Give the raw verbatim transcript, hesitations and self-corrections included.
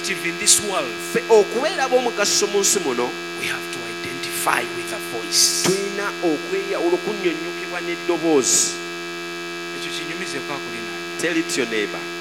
effective in this world, Ffe okubeera ab'omugaso mu nsi muno we have to identify with a voice. tulina okweyawula okunnyonnyokebwa n'eddoboozi. Ekyo kinyumize kwa kulinaanya. Tell it to your neighbor.